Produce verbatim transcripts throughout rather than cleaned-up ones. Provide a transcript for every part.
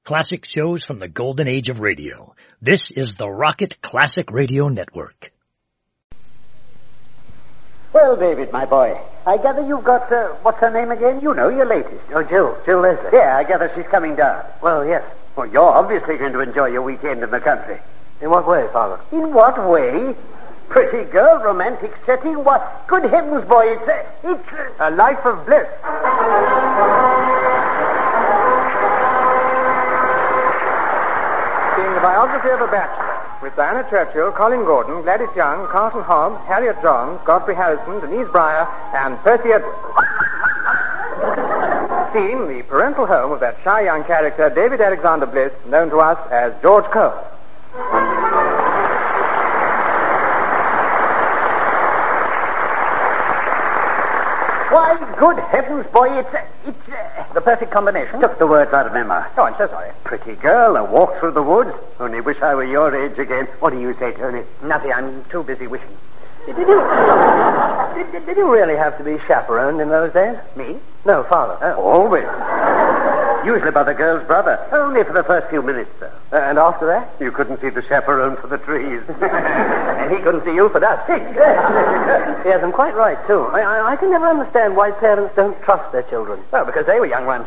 classic shows from the golden age of radio. This is the Rocket Classic Radio Network. Well, David, my boy, I gather you've got, uh, what's her name again? You know, your latest. Oh, Jill. Jill Leslie. Yeah, I gather she's coming down. Well, yes. Well, you're obviously going to enjoy your weekend in the country. In what way, Father? In what way? Pretty girl, romantic setting, what? Good heavens, boy, it's a... It's a... A life of bliss. Being the biography of a bachelor, with Diana Churchill, Colin Gordon, Gladys Young, Carlton Hobbs, Harriet Johns, Godfrey Harrison, Denise Breyer, and Percy Edwards. Scene, the parental home of that shy young character, David Alexander Bliss, known to us as George Cole. Why, good heavens, boy, it's a... It's a... The perfect combination. Took the words out of my mouth. Oh, I'm so sorry. Pretty girl, a walk through the woods. Only wish I were your age again. What do you say, Tony? Nothing, I'm too busy wishing. Did you, did, did, did you really have to be chaperoned in those days? Me? No, Father. Oh. Always. Usually by the girl's brother. Only for the first few minutes, though. Uh, and after that? You couldn't see the chaperone for the trees. And he couldn't see you for dust. Yes, I'm quite right, too. I, I, I can never understand why parents don't trust their children. Well, because they were young ones.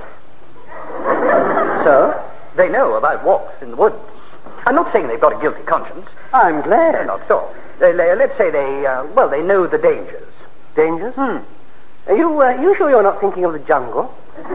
So? They know about walks in the woods. I'm not saying they've got a guilty conscience. I'm glad. Not so. They, they, let's say they, uh, well, they know the dangers. Dangers? Hmm. Are you, uh, you sure you're not thinking of the jungle?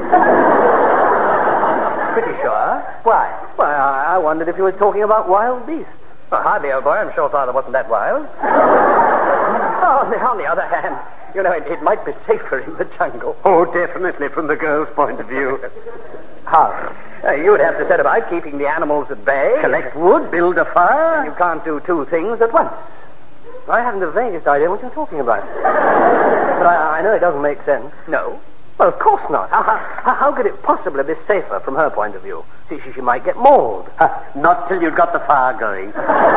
Pretty sure. Why? Why, I, I wondered if you were talking about wild beasts. Well, hardly, old boy. I'm sure Father wasn't that wild. Oh, on the, on the other hand, you know, it, it might be safer in the jungle. Oh, definitely, from the girl's point of view. How? Uh, you'd have to set about keeping the animals at bay. Collect wood, build a fire. You can't do two things at once. I haven't the vaguest idea what you're talking about. But I, I know it doesn't make sense. No? Well, of course not. How, how, how could it possibly be safer from her point of view? See, she, she might get mauled. Uh, not till you've got the fire going.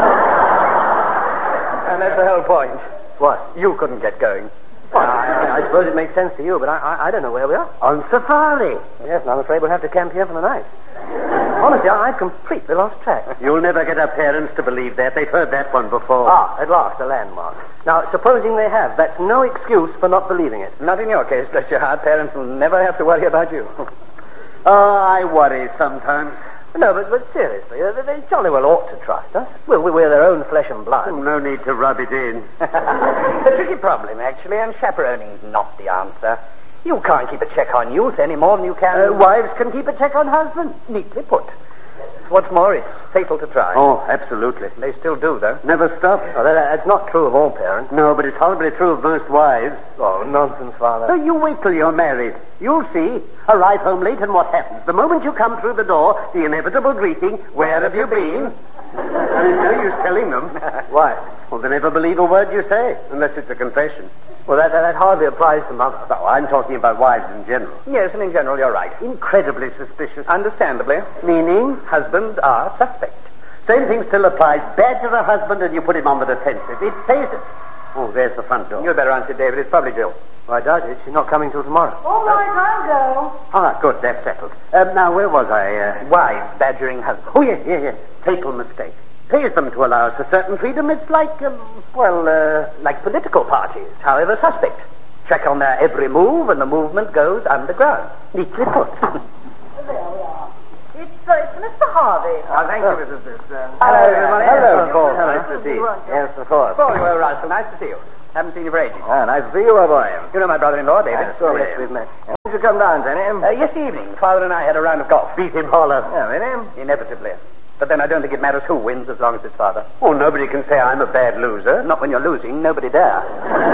And that's the whole point. What? You couldn't get going. Well, I, I suppose it makes sense to you, but I, I, I don't know where we are. On safari. Yes, and I'm afraid we'll have to camp here for the night. Honestly, I, I've completely lost track. You'll never get our parents to believe that. They've heard that one before. Ah, at last, a landmark. Now, supposing they have, that's no excuse for not believing it. Not in your case, bless your heart. Parents will never have to worry about you. Oh, I worry sometimes. No, but, but seriously, they, they jolly well ought to trust us. Well, we're their own flesh and blood. Oh, no need to rub it in. The tricky problem, actually, and chaperoning's not the answer. You can't keep a check on youth any more than you can... Uh, wives can keep a check on husbands. Neatly put. What's more, it's fatal to try. Oh, absolutely. They still do, though. Never stop. Oh, that, that's not true of all parents. No, but it's horribly true of most wives. Oh, nonsense, Father. So you wait till you're married. You'll see. Arrive home late and what happens? The moment you come through the door, the inevitable greeting, where have you been? And it's no use telling them. Why? Well, they never believe a word you say, unless it's a confession. Well, that, that, that hardly applies to mothers. No, I'm talking about wives in general. Yes, and in general, you're right. Incredibly suspicious. Understandably. Meaning? Husbands are suspect. Same thing still applies. Badger a husband and you put him on the defensive. It says it. Oh, there's the front door. You'd better answer, David. It's probably Jill. Well, I doubt it. She's not coming till tomorrow. All right, I'll go. Ah, good. That's settled. Um, now, where was I? Uh... Wives badgering husbands. Oh, yes, yes, yes. Fatal mistake. Pays them to allow us a certain freedom. It's like, um, well, uh, like political parties, however suspect. Check on their every move, and the movement goes underground. Neatly put. There we are. It's, uh, it's Mister Harvey. Oh, thank you, Missus Bliss. Um, Hello, everybody. Hello, Of course. Hello. Nice to see you. Yes, of course. Oh, you are Russell. Nice to see you. Haven't seen you for ages. Ah, nice to see you, my boy. You know my brother-in-law, David. Yes, oh, yes, we've met. When did you come down, Tony? Uh, yesterday evening, Father and I had a round of golf. Beat him hollow. Yeah, really? Inevitably. But then I don't think it matters who wins as long as it's Father. Oh, nobody can say I'm a bad loser. Not when you're losing. Nobody dare.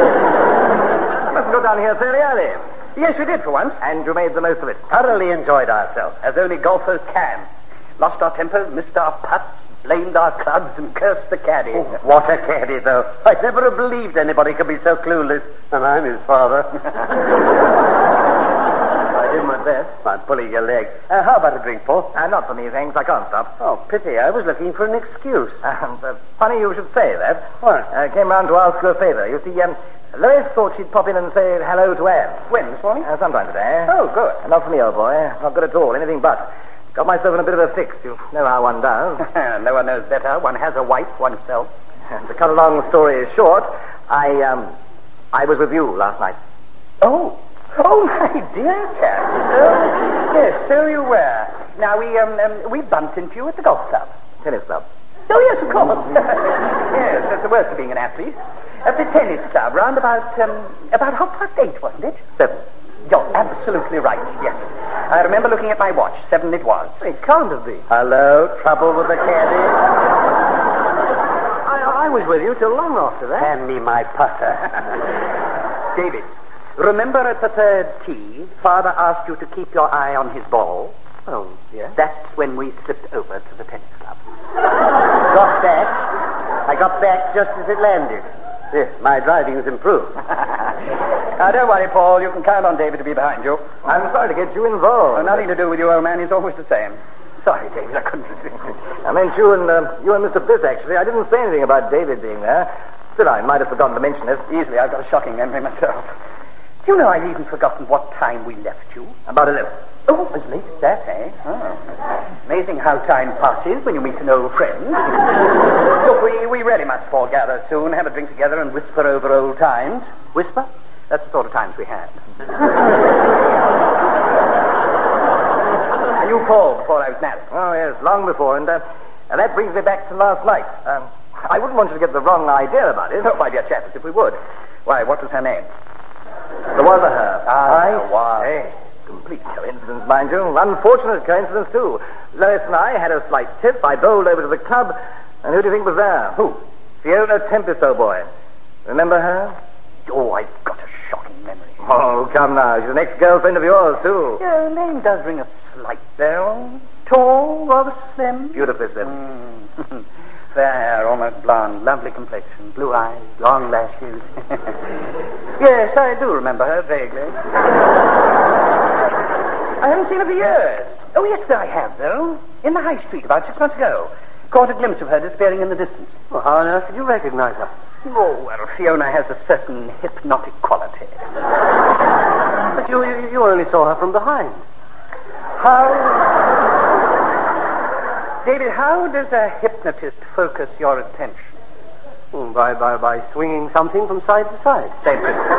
You must go down here fairly early. Yes, we did for once. And you made the most of it. Thoroughly enjoyed ourselves. As only golfers can. Lost our tempers, missed our putts, blamed our clubs, and cursed the caddy. Oh, what a caddy, though. I never have believed anybody could be so clueless. And I'm his father. I did my best. I'm pulling your leg. Uh, how about a drink, Paul? Uh, not for me, thanks. I can't stop. Oh, pity. I was looking for an excuse. And uh, funny you should say that. What? I came round to ask you a favour. You see, um, Lois thought she'd pop in and say hello to Anne. When, this morning? Uh, sometime today. Oh, good. Uh, not for me, old boy. Not good at all. Anything but. Got myself in a bit of a fix. You know how one does. No one knows better. One has a wife oneself. And to cut a long story short, I, um, I was with you last night. Oh. Oh, my dear chap. Oh, yes, so you were. Now, we, um, um, we bumped into you at the golf club. Tennis club. Oh, yes, of course. Yes, that's the worst of being an athlete. At the tennis club, round about, um, about half past eight, wasn't it? Seven. You're absolutely right, yes. I remember looking at my watch. Seven it was. It can't have been. Hello, trouble with the caddy? I, I was with you till long after that. Hand me my putter. David, remember at the third tee, Father asked you to keep your eye on his ball? Oh, yes? That's when we slipped over to the tennis club. Got back. I got back just as it landed. Yes, my driving's improved. Now, don't worry, Paul. You can count on David to be behind you. I'm sorry to get you involved. Oh, nothing to do with you, old man. He's always the same. Sorry, David. I couldn't resist. I meant you and uh, you and Mister Bliss, actually. I didn't say anything about David being there. Still, I might have forgotten to mention it. Easily. I've got a shocking memory myself. Do you know I've even forgotten what time we left you? About eleven. Oh, as late as that, eh? Oh. Amazing how time passes when you meet an old friend. Look, we, we really must foregather soon, have a drink together and whisper over old times. Whisper? That's the sort of times we had. And you called before I was married. Oh, yes, long before. And, uh, and that brings me back to last night. Um, I wouldn't want you to get the wrong idea about it. Oh, my dear chap, as if we would. Why, what was her name? There was a her. Ah, there was. Hey, complete coincidence, mind you. Unfortunate coincidence, too. Lois and I had a slight tip. I bowled over to the club. And who do you think was there? Who? Fiona Tempest, old boy. Remember her? Oh, I've got a shocking memory. Oh, come now. She's an ex-girlfriend of yours, too. Your name does ring a slight bell. Tall, rather slim. Beautifully slim. Mm. Fair hair, almost blonde, lovely complexion, blue eyes, long lashes. Yes, I do remember her vaguely. I haven't seen her for years. Oh, yes, I have, though. In the High Street about six months ago. Caught a glimpse of her disappearing in the distance. Well, how on earth did you recognize her? Oh, well, Fiona has a certain hypnotic quality. But you, you, you only saw her from behind. How... David, how does a hypnotist focus your attention? Hmm, by, by, by swinging something from side to side. Same principle.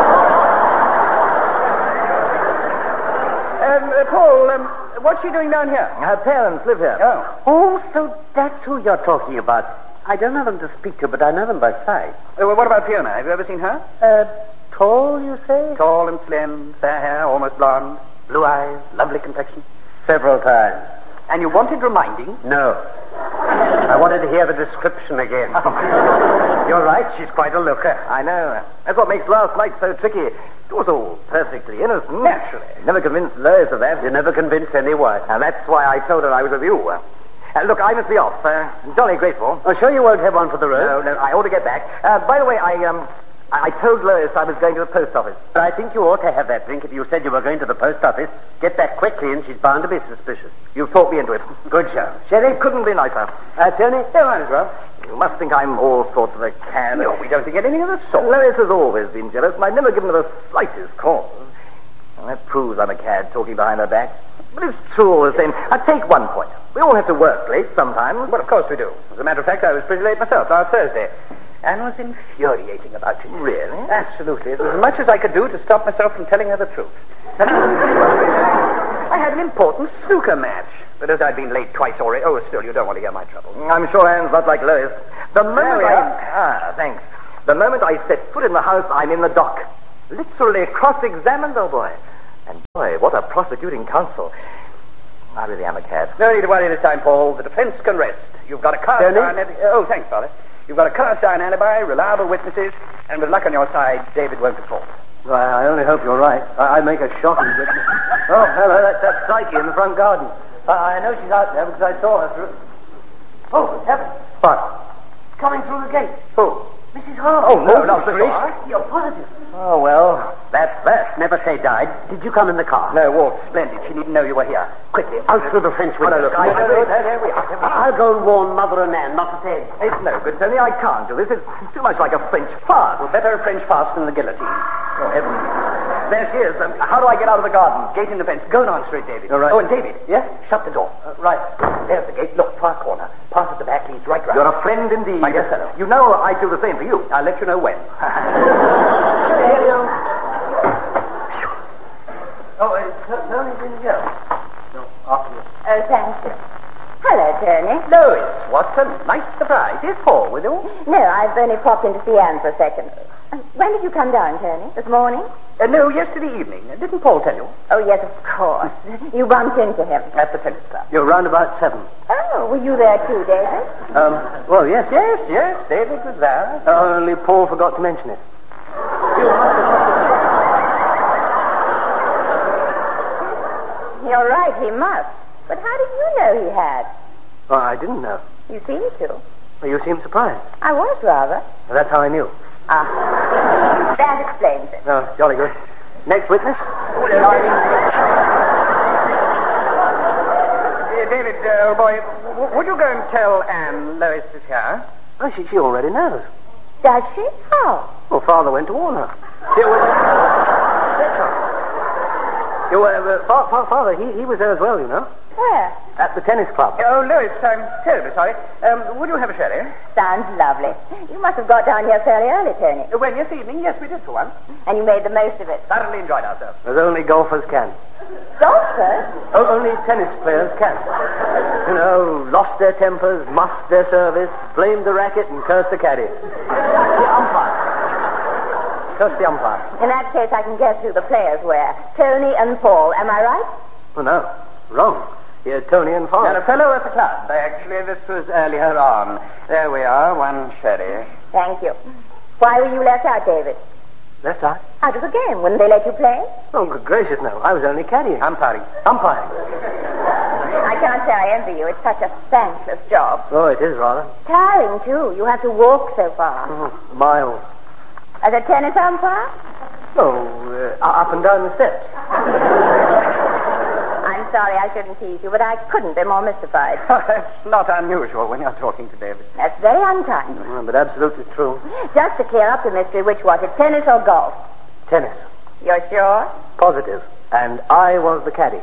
um, uh, Paul, um, what's she doing down here? Her parents live here. Oh. Oh, so that's who you're talking about. I don't know them to speak to, but I know them by sight. Uh, well, what about Fiona? Have you ever seen her? Uh, tall, you say? Tall and slim, fair hair, almost blonde, blue eyes, lovely complexion. Several times. And you wanted reminding? No. I wanted to hear the description again. You're right, she's quite a looker. I know. That's what makes last night so tricky. It was all perfectly innocent. Naturally. Never convinced Lois of that. You never convinced anyone. And that's why I told her I was with you. Uh, look, I must be off. Uh, jolly grateful. I'm sure you won't have one for the road. No, no, I ought to get back. Uh, by the way, I, um... I told Lois I was going to the post office. But I think you ought to have that drink if you said you were going to the post office. Get back quickly and she's bound to be suspicious. You've talked me into it. Good show. Sherry couldn't be nicer. Uh, Tony? Yeah, might as well. You must think I'm all sorts of a cad. No, we don't think anything of the sort. Lois has always been jealous, and I've never given her the slightest cause. And that proves I'm a cad talking behind her back. But it's true all the same. Now, take one point. We all have to work late sometimes. Well, of course we do. As a matter of fact, I was pretty late myself last Thursday. Anne was infuriating about it. Really? Absolutely. It was as much as I could do to stop myself from telling her the truth. I had an important snooker match. But as I'd been late twice already... Oh, still, you don't want to hear my trouble. I'm sure Anne's not like Lois. The moment we I... are. Ah, thanks. The moment I set foot in the house, I'm in the dock. Literally cross-examined, oh boy. And boy, what a prosecuting counsel. I really am a cad. No need to worry this time, Paul. The defense can rest. You've got a cast iron... Oh, thanks, Father. You've got a cast iron alibi, reliable witnesses, and with luck on your side, David won't be fault. Well, I only hope you're right. I, I make a shocking witness. Oh, hello, that's that Psyche in the front garden. I, I know she's out there because I saw her through... Oh, good heavens. What? Coming through the gate. Who? Missus Harvey. Oh, no, not Missus Harvey. You're positive. Oh, well, that's that. Never say died. Did you come in the car? No, walked. Splendid. She needn't know you were here. Quickly, Out through the French window. Oh, no, look. I, No, no, no, there we are. I'll go and warn Mother and Ann not to say anything. It's no good, Tony. I can't do this. It's too much like a French farce. Well, better a French farce than the guillotine. Oh, heavens. there she is. Um, how do I get out of the garden? Gate in the fence. Go and answer it, David. All right. Oh, and David. Yes? Shut the door. Uh, right. There's the gate. Look, far corner. Pass at the back, leads right round. You're a friend indeed. My dear fellow. You know I'd do the same for you. I'll let you know when. Oh, uh, Tony's in here. No, after you. Oh, thank you. Hello, Tony. Lois, what a nice surprise. Is Paul with you? No, I've only popped in to see Anne for a second. Uh, When did you come down, Tony? This morning? Uh, no, yesterday evening. Uh, Didn't Paul tell you? Oh, yes, of course. You bumped into him. At the tennis club. You're round about seven. Oh, were you there too, David? Um, well, yes, yes. Yes, yes, David was there. Uh, only Paul forgot to mention it. You're right, he must. But how did you know he had? Oh, I didn't know. You seem to. Well, you seem surprised. I was rather. Well, that's how I knew. Ah. That explains it. Oh, jolly good. Next witness? Uh, David, uh, old boy, w- would you go and tell Anne Lois is here? Oh, she, she already knows. Does she? How? Well, Father went to warn her. She was... You, uh, uh, fa- fa- Father, he, he was there as well, you know. Where? At the tennis club. Oh, Lois, I'm terribly sorry. Um, would you have a sherry? Sounds lovely. You must have got down here fairly early, Tony. Uh, When, this evening? Yes, we did for once. And you made the most of it. Thoroughly enjoyed ourselves. As only golfers can. Golfers? Oh, only tennis players can. You know, lost their tempers, muffed their service, blamed the racket, and cursed the caddy. The umpire. Cursed the umpire. In that case, I can guess who the players were. Tony and Paul. Am I right? Oh, no. Wrong. Here, Tony and Father. And a fellow at the club. Actually, this was earlier on. There we are, one sherry. Thank you. Why were you left out, David? Left eye? Out of the game. Wouldn't they let you play? Oh, good gracious, no. I was only caddying. Umpiring. Umpiring. I can't say I envy you. It's such a thankless job. Oh, it is rather. Tiring, too. You have to walk so far. Oh, miles. As a tennis umpire? Oh, uh, up and down the steps. I'm sorry I shouldn't tease you, but I couldn't be more mystified. That's not unusual when you're talking to David. That's very unkind. Oh, but absolutely true. Just to clear up the mystery, which was it, tennis or golf? Tennis. You're sure? Positive. And I was the caddy.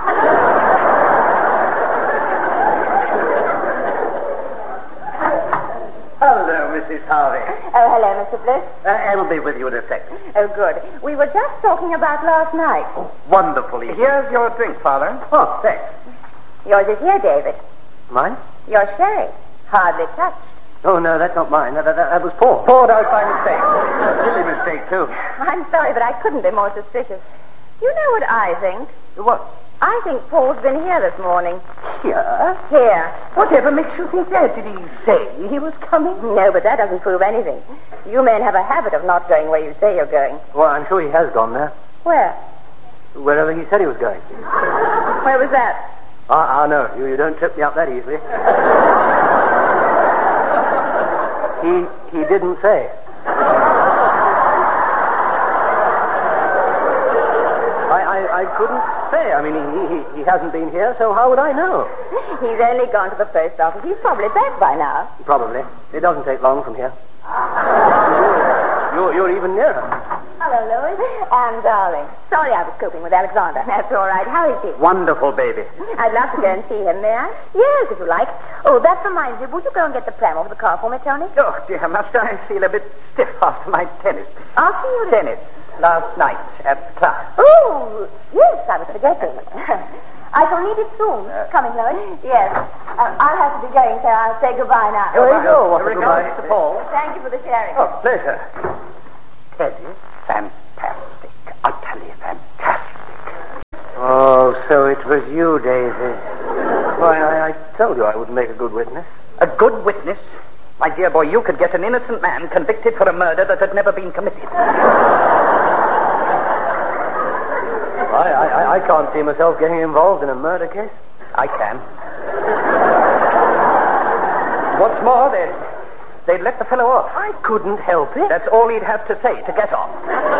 Hello, Missus Harvey. Oh, hello, Mister Bliss. Uh, I'll be with you in a second. Oh, good. We were just talking about last night. Oh, wonderful evening. Here's your drink, Father. Oh, thanks. Yours is here, David. Mine? Your sherry. Hardly touched. Oh, no, that's not mine. That, that, that was Paul. Poured out by mistake. Silly mistake, too. I'm sorry, but I couldn't be more suspicious. You know what I think? What? I think Paul's been here this morning. Here? Here. Whatever makes you think that? Did he say he was coming? No, but that doesn't prove anything. You men have a habit of not going where you say you're going. Well, I'm sure he has gone there. Where? Wherever he said he was going. Where was that? Ah, ah, no. You, you don't trip me up that easily. he, he didn't say. I, I, I couldn't say. I mean, he, he, he hasn't been here, so how would I know? He's only gone to the post office. He's probably back by now. Probably. It doesn't take long from here. You're, you're even nearer. Hello, Lois. Anne, darling. Sorry I was coping with Alexander. That's all right. How is he? Wonderful baby. I'd love to go and see him, may I? Yes, if you like. Oh, that reminds me. Would you go and get the pram off the car for me, Tony? Oh, dear, must I feel a bit stiff after my tennis? After you... Tennis. Last night at the club. Oh, yes, I was forgetting. I shall need it soon. Uh, Coming, Lois? Yes. Um, I'll have to be going, so I'll say goodbye now. Oh, you go. What a Regards goodbye. to Paul. Thank you for the sharing. Oh, pleasure. Teddy, fantastic. Utterly fantastic. Oh, so it was you, Daisy. Why, I, I told you I wouldn't make a good witness. A good witness? My dear boy, you could get an innocent man convicted for a murder that had never been committed. I, I, I can't see myself getting involved in a murder case. I can. What's more, they'd, they'd let the fellow off. I couldn't help it. That's all he'd have to say to get off.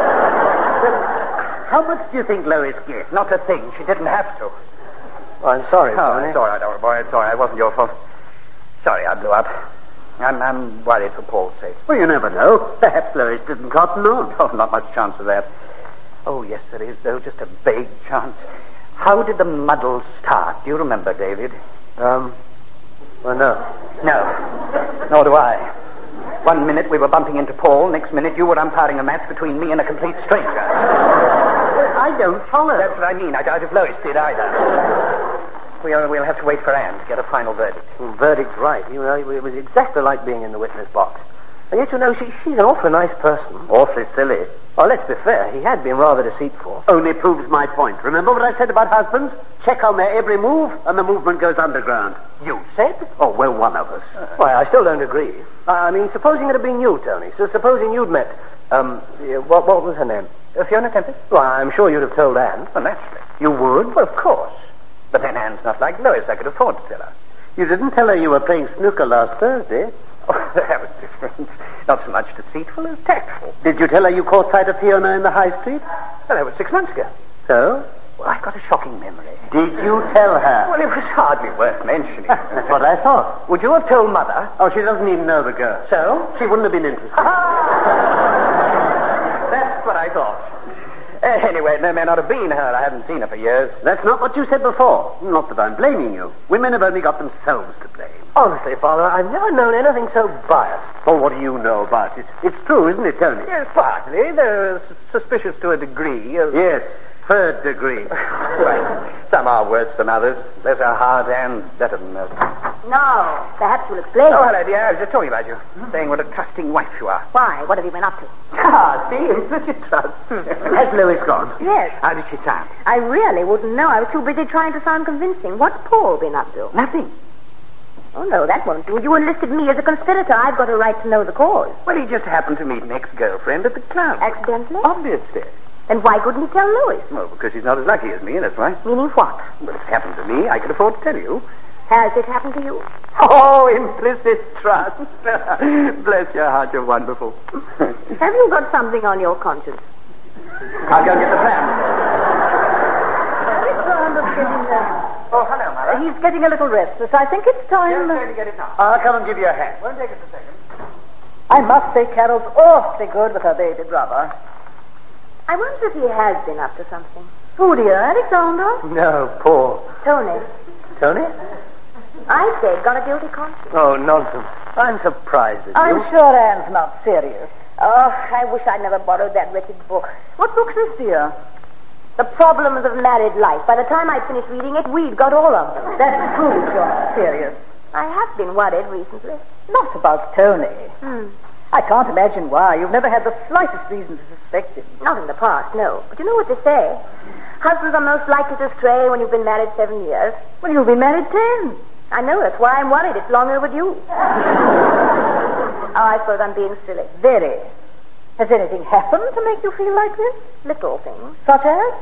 How much do you think Lois gets? Not a thing. She didn't have to. Oh, I'm sorry, Oh, Tony. it's all right, old boy. It's all right. It wasn't your fault. Sorry I blew up. I'm, I'm worried for Paul's sake. Well, you never know. Perhaps Lois didn't cotton on. Oh, not much chance of that. Oh, yes, there is, though, just a vague chance. How did the muddle start? Do you remember, David? Um, well, no. No, nor do I. One minute we were bumping into Paul, next minute you were umpiring a match between me and a complete stranger. I don't follow. That's what I mean. I doubt if Lois did either. We'll, we'll have to wait for Anne to get a final verdict. Well, verdict's right. You know, it was exactly like being in the witness box. And yet, you know, she, she's an awfully nice person. Awfully silly. Oh, let's be fair. He had been rather deceitful. Only proves my point. Remember what I said about husbands? Check on their every move, and the movement goes underground. You said? Oh, well, one of us. Uh, Why, I still don't agree. I, I mean, supposing it had been you, Tony. So supposing you'd met, um, yeah, what, what was her name? Uh, Fiona Tempest? Well, I'm sure you'd have told Anne. Well, naturally. You would? Well, of course. But then Anne's not like Lois. I could afford to tell her. You didn't tell her you were playing snooker last Thursday. Oh, that was different. Not so much deceitful as tactful. Did you tell her you caught sight of Fiona in the High Street? Well, that was six months ago. So? Well, I've got a shocking memory. Did you tell her? Well, it was hardly worth mentioning. That's what I thought. Would you have told Mother? Oh, she doesn't even know the girl. So? She wouldn't have been interested. That's what I thought. Uh, anyway, it may not have been her. I haven't seen her for years. That's not what you said before. Not that I'm blaming you. Women have only got themselves to blame. Honestly, Father, I've never known anything so biased. Well, what do you know about it? It's true, isn't it, Tony? Yes, partly. They're s- suspicious to a degree. Of... Yes, third degree. Right. Some are worse than others. Bless her heart, and better than most. No, perhaps you'll explain. Oh, hello, dear. I was just talking about you. Saying what a trusting wife you are. Why? What have you been up to? Ah, see? Implicit trust. Has Lois gone? Yes. How did she sound? I really wouldn't know. I was too busy trying to sound convincing. What's Paul been up to? Nothing. Oh, no, that won't do. You enlisted me as a conspirator. I've got a right to know the cause. Well, he just happened to meet an ex-girlfriend at the club. Accidentally? Obviously. And why couldn't he tell Louis? Well, because he's not as lucky as me, that's why. Meaning what? Well, it happened to me. I could afford to tell you. Has it happened to you? Oh, implicit trust. Bless your heart, you're wonderful. Have you got something on your conscience? I'll go get the plan. Oh, hello, Mother. Uh, he's getting a little restless. I think it's time... Just going to get it now. I'll come and give you a hand. Won't take us a second. I must say Carol's awfully good with her baby brother. I wonder if he has been up to something. Who, dear? Alexander? No, Paul. Tony. Tony? I said, got a guilty conscience. Oh, nonsense. I'm surprised at I'm you. sure Anne's not serious. Oh, I wish I'd never borrowed that wretched book. What book's this, dear? The Problems of Married Life. By the time I'd finished reading it, we'd got all of them. That proves you're not serious. I have been worried recently. Not about Tony. Hmm. I can't imagine why. You've never had the slightest reason to suspect him. Not in the past, no. But you know what they say? Husbands are most likely to stray when you've been married seven years. Well, you've been married ten. I know, that's why I'm worried. It's long overdue. Oh, I suppose I'm being silly. Very. Has anything happened to make you feel like this? Little things. Such as?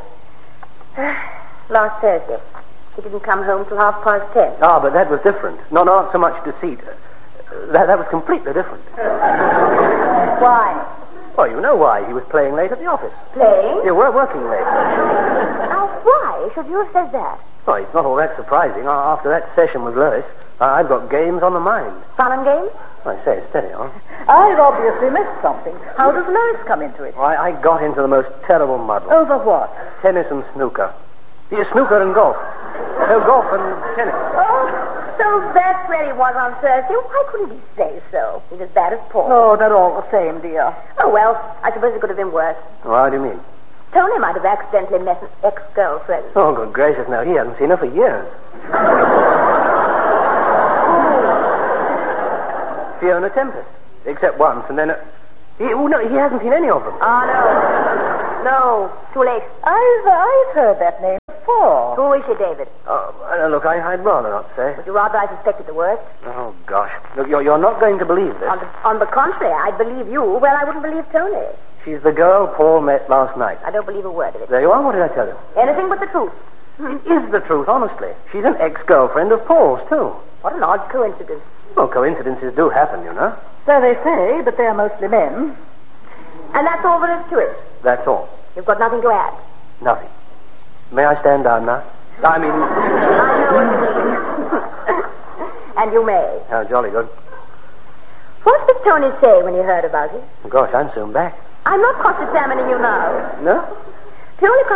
Last Thursday. He didn't come home till half past ten. Ah, but that was different. No, not so much deceit. Uh, that, that was completely different. Why? Well, you know why. He was playing late at the office. Playing? You were working late. Now, why should you have said that? Well, it's not all that surprising. A- After that session with Lois, uh, I've got games on the mind. Fun and games? I say, steady on. I've obviously missed something. How does Lois come into it? Well, I, I got into the most terrible muddle. Over what? Tennis and snooker. Yeah, snooker and golf. No, golf and tennis. Oh, so that's where he was on Thursday. Why couldn't he say so? He's as bad as Paul. Oh, they're all the same, dear. Oh, well, I suppose it could have been worse. Well, how do you mean? Tony might have accidentally met an ex-girlfriend. Oh, good gracious, no. He hasn't seen her for years. Fiona Tempest. Except once, and then... Uh, he, oh, no, he hasn't seen any of them. Oh, no. No, too late. I've, I've heard that name before. Who is she, David? Oh, uh, look, I, I'd rather not say. Would you rather I suspected the worst? Oh, gosh. Look, you're, you're not going to believe this. On the, on the contrary, I'd believe you. Well, I wouldn't believe Tony. She's the girl Paul met last night. I don't believe a word of it. There you are. What did I tell you? Anything but the truth. It is the truth, honestly. She's an ex-girlfriend of Paul's, too. What an odd coincidence. Well, coincidences do happen, you know. So they say, but they're mostly men. And that's all there is to it. That's all. You've got nothing to add. Nothing. May I stand down now? I mean... I know what you mean. And you may. Oh, jolly good. What did Tony say when he heard about it? Gosh, I'm soon back. I'm not cross-examining you now. No? Purely